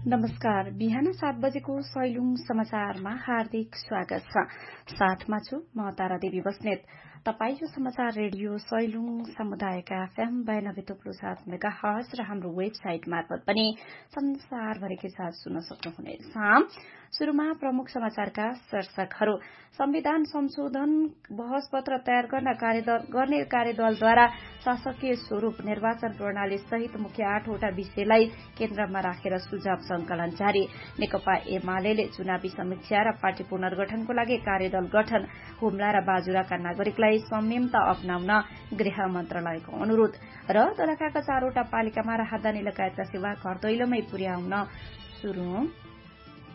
नमस्कार। बिहान 7 बजेको सैलुङ समाचारमा हार्दिक स्वागत छ। साथमा छु म तारा देवी बस्नेत। तपाई यो समाचार रेडियो सैलुङ समुदायका FM 92.7 मेगाहर्ज र हाम्रो वेबसाइट मार्फत पनि संसारभरिकै साथ सुन्न सक्नुहुनेछ। शुरूमा प्रमुख समाचारका शीर्षकहरू। संविधान संशोधन बहस पत्र तयार गर्ने कार्यदलद्वारा शासकीय स्वरूप निर्वाचन प्रणाली सहित मुख्य 8वटा विषयलाई केन्द्रमा राखेर सुझाव संकलन जारी। नेकपा एमाले चुनावी समीक्षा र पार्टी पुनर्गठनको लागि कार्यदल गठन। हुम्ला र बाजुराका नागरिकलाई संयमता अपनाउन गृह मन्त्रालयको अनुरोध र दोलखाका 4वटा पालिकामा राहदानी लगायतका सेवा घर दैलोमै पुर्याउन शुरू।